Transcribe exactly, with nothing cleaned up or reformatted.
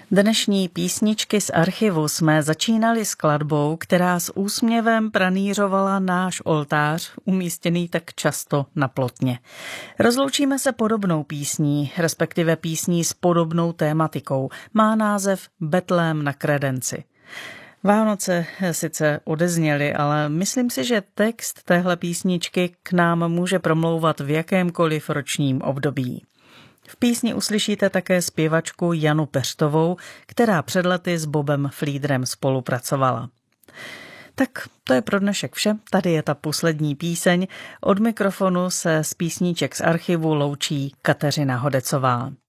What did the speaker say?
Dnešní písničky z archivu jsme začínali skladbou, která s úsměvem pranířovala náš oltář, umístěný tak často na plotně. Rozloučíme se podobnou písní, respektive písní s podobnou tématikou. Má název Betlém na kredenci. Vánoce sice odezněly, ale myslím si, že text téhle písničky k nám může promlouvat v jakémkoliv ročním období. V písni uslyšíte také zpěvačku Janu Peřtovou, která před lety s Bobem Fliedrem spolupracovala. Tak to je pro dnešek vše, tady je ta poslední píseň. Od mikrofonu se z písníček z archivu loučí Kateřina Hodecová.